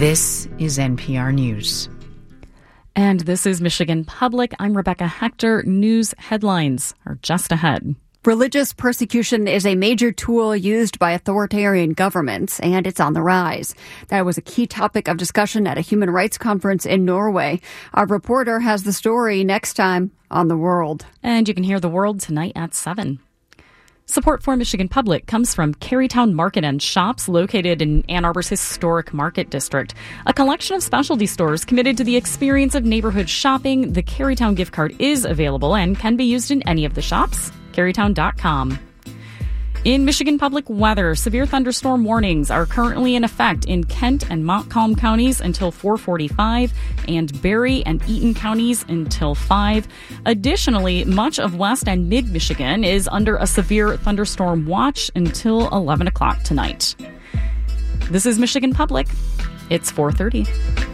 This is NPR News. And this is Michigan Public. I'm Rebecca Hector. News headlines are just ahead. Religious persecution is a major tool used by authoritarian governments, and it's on the rise. That was a key topic of discussion at a human rights conference in Norway. Our reporter has the story next time on The World. And you can hear The World tonight at 7. Support for Michigan Public comes from Carytown Market and Shops, located in Ann Arbor's historic Market District. A collection of specialty stores committed to the experience of neighborhood shopping. The Carytown gift card is available and can be used in any of the shops. Carytown.com. In Michigan Public weather, severe thunderstorm warnings are currently in effect in Kent and Montcalm counties until 4:45 and Berry and Eaton counties until 5. Additionally, much of West and Mid-Michigan is under a severe thunderstorm watch until 11 o'clock tonight. This is Michigan Public. It's 4:30.